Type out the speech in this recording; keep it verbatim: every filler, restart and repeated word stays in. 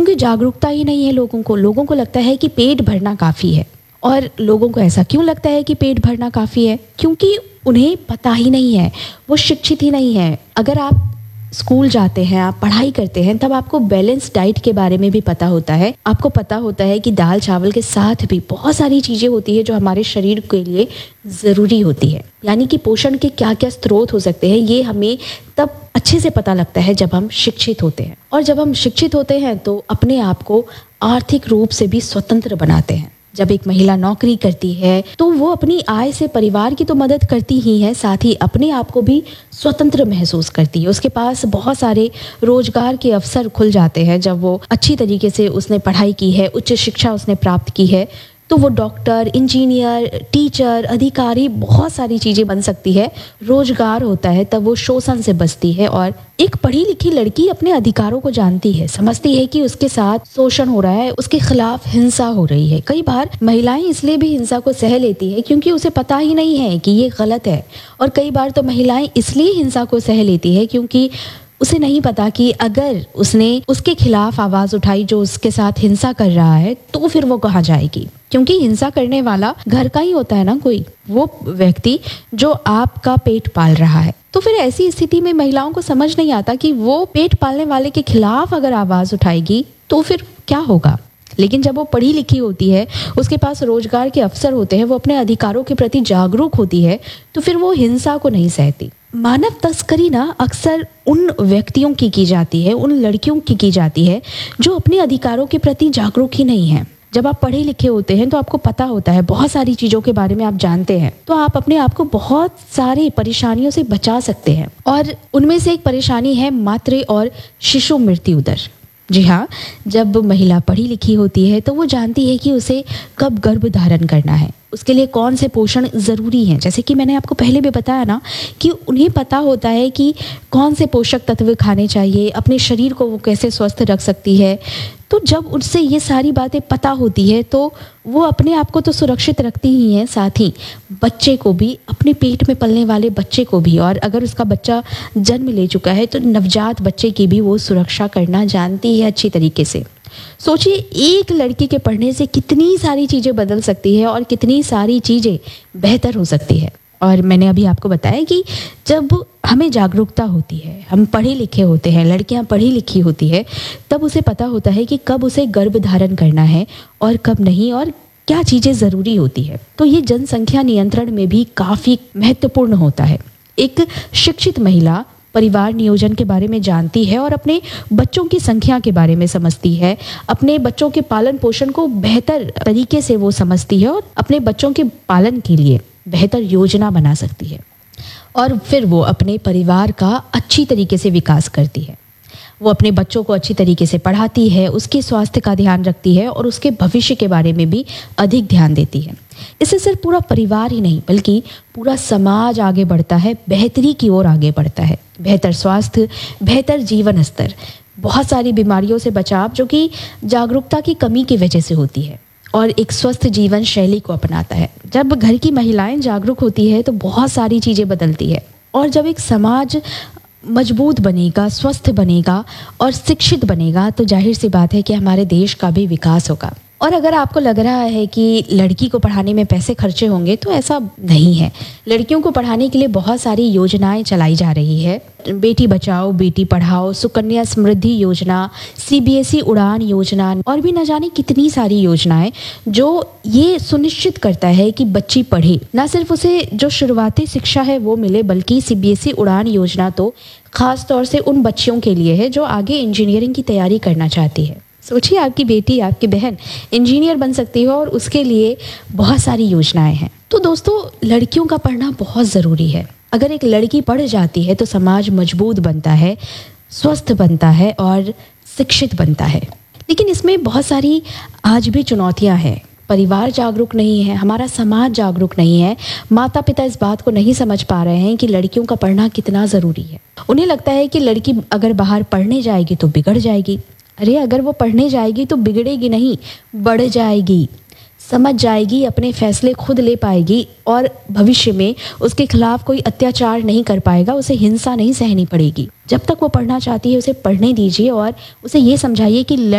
क्योंकि जागरूकता ही नहीं है लोगों को। लोगों को लगता है कि पेट भरना काफ़ी है। और लोगों को ऐसा क्यों लगता है कि पेट भरना काफ़ी है? क्योंकि उन्हें पता ही नहीं है, वो शिक्षित ही नहीं है। अगर आप स्कूल जाते हैं, आप पढ़ाई करते हैं, तब आपको बैलेंस डाइट के बारे में भी पता होता है। आपको पता होता है कि दाल चावल के साथ भी बहुत सारी चीज़ें होती है जो हमारे शरीर के लिए ज़रूरी होती है। यानी कि पोषण के क्या क्या स्रोत हो सकते हैं, ये हमें तब अच्छे से पता लगता है जब हम शिक्षित होते हैं। और जब हम शिक्षित होते हैं तो अपने आप को आर्थिक रूप से भी स्वतंत्र बनाते हैं। जब एक महिला नौकरी करती है तो वो अपनी आय से परिवार की तो मदद करती ही है, साथ ही अपने आप को भी स्वतंत्र महसूस करती है। उसके पास बहुत सारे रोजगार के अवसर खुल जाते हैं। जब वो अच्छी तरीके से उसने पढ़ाई की है, उच्च शिक्षा उसने प्राप्त की है, तो वो डॉक्टर, इंजीनियर, टीचर, अधिकारी, बहुत सारी चीज़ें बन सकती है। रोजगार होता है तब वो शोषण से बचती है। और एक पढ़ी लिखी लड़की अपने अधिकारों को जानती है, समझती है कि उसके साथ शोषण हो रहा है, उसके खिलाफ हिंसा हो रही है। कई बार महिलाएं इसलिए भी हिंसा को सह लेती है क्योंकि उसे पता ही नहीं है कि ये गलत है। और कई बार तो महिलाएं इसलिए हिंसा को सह लेती है क्योंकि उसे नहीं पता कि अगर उसने उसके खिलाफ आवाज उठाई जो उसके साथ हिंसा कर रहा है तो फिर वो कहाँ जाएगी। क्योंकि हिंसा करने वाला घर का ही होता है ना, कोई वो व्यक्ति जो आपका पेट पाल रहा है। तो फिर ऐसी स्थिति में महिलाओं को समझ नहीं आता कि वो पेट पालने वाले के खिलाफ अगर आवाज उठाएगी तो फिर क्या होगा। लेकिन जब वो पढ़ी लिखी होती है, उसके पास रोजगार के अवसर होते हैं, वो अपने अधिकारों के प्रति जागरूक होती है, तो फिर वो हिंसा को नहीं सहती। मानव तस्करी ना अक्सर उन व्यक्तियों की की जाती है, उन लड़कियों की की जाती है जो अपने अधिकारों के प्रति जागरूक ही नहीं है। जब आप पढ़े लिखे होते हैं तो आपको पता होता है, बहुत सारी चीज़ों के बारे में आप जानते हैं, तो आप अपने आप को बहुत सारी परेशानियों से बचा सकते हैं। और उनमें से एक परेशानी है मातृ और शिशु मृत्यु दर। जी हाँ, जब महिला पढ़ी लिखी होती है तो वो जानती है कि उसे कब गर्भ धारण करना है, उसके लिए कौन से पोषण ज़रूरी हैं। जैसे कि मैंने आपको पहले भी बताया ना कि उन्हें पता होता है कि कौन से पोषक तत्व खाने चाहिए, अपने शरीर को वो कैसे स्वस्थ रख सकती है। तो जब उनसे ये सारी बातें पता होती है तो वो अपने आप को तो सुरक्षित रखती ही हैं, साथ ही बच्चे को भी, अपने पेट में पलने वाले बच्चे को भी। और अगर उसका बच्चा जन्म ले चुका है तो नवजात बच्चे की भी वो सुरक्षा करना जानती है अच्छी तरीके से। सोचिए, एक लड़की के पढ़ने से कितनी सारी चीज़ें बदल सकती है और कितनी सारी चीज़ें बेहतर हो सकती है। और मैंने अभी आपको बताया कि जब हमें जागरूकता होती है, हम पढ़े लिखे होते हैं, लड़कियां पढ़ी लिखी होती है, तब उसे पता होता है कि कब उसे गर्भ धारण करना है और कब नहीं, और क्या चीज़ें ज़रूरी होती है। तो ये जनसंख्या नियंत्रण में भी काफ़ी महत्वपूर्ण होता है। एक शिक्षित महिला परिवार नियोजन के बारे में जानती है और अपने बच्चों की संख्या के बारे में समझती है, अपने बच्चों के पालन पोषण को बेहतर तरीके से वो समझती है और अपने बच्चों के पालन के लिए बेहतर योजना बना सकती है। और फिर वो अपने परिवार का अच्छी तरीके से विकास करती है। वो अपने बच्चों को अच्छी तरीके से पढ़ाती है, उसके स्वास्थ्य का ध्यान रखती है और उसके भविष्य के बारे में भी अधिक ध्यान देती है। इससे सिर्फ पूरा परिवार ही नहीं बल्कि पूरा समाज आगे बढ़ता है, बेहतरी की ओर आगे बढ़ता है। बेहतर स्वास्थ्य, बेहतर जीवन स्तर, बहुत सारी बीमारियों से बचाव जो कि जागरूकता की कमी की वजह से होती है, और एक स्वस्थ जीवन शैली को अपनाता है। जब घर की महिलाएं जागरूक होती है तो बहुत सारी चीज़ें बदलती है। और जब एक समाज मजबूत बनेगा, स्वस्थ बनेगा और शिक्षित बनेगा तो जाहिर सी बात है कि हमारे देश का भी विकास होगा। और अगर आपको लग रहा है कि लड़की को पढ़ाने में पैसे खर्चे होंगे, तो ऐसा नहीं है। लड़कियों को पढ़ाने के लिए बहुत सारी योजनाएं चलाई जा रही है। बेटी बचाओ बेटी पढ़ाओ, सुकन्या समृद्धि योजना, सीबीएसई उड़ान योजना और भी न जाने कितनी सारी योजनाएं जो ये सुनिश्चित करता है कि बच्ची पढ़े। ना सिर्फ उसे जो शुरुआती शिक्षा है वो मिले, बल्कि सीबीएसई उड़ान योजना तो खास तौर से उन बच्चियों के लिए है जो आगे इंजीनियरिंग की तैयारी करना चाहती है। सोचिए, आपकी बेटी, आपकी बहन इंजीनियर बन सकती है और उसके लिए बहुत सारी योजनाएं हैं। तो दोस्तों, लड़कियों का पढ़ना बहुत ज़रूरी है। अगर एक लड़की पढ़ जाती है तो समाज मजबूत बनता है, स्वस्थ बनता है और शिक्षित बनता है। लेकिन इसमें बहुत सारी आज भी चुनौतियां हैं। परिवार जागरूक नहीं है, हमारा समाज जागरूक नहीं है, माता पिता इस बात को नहीं समझ पा रहे हैं कि लड़कियों का पढ़ना कितना ज़रूरी है। उन्हें लगता है कि लड़की अगर बाहर पढ़ने जाएगी तो बिगड़ जाएगी। अरे, अगर वो पढ़ने जाएगी तो बिगड़ेगी नहीं, बढ़ जाएगी, समझ जाएगी, अपने फैसले खुद ले पाएगी और भविष्य में उसके खिलाफ कोई अत्याचार नहीं कर पाएगा, उसे हिंसा नहीं सहनी पड़ेगी। जब तक वो पढ़ना चाहती है उसे पढ़ने दीजिए और उसे ये समझाइए कि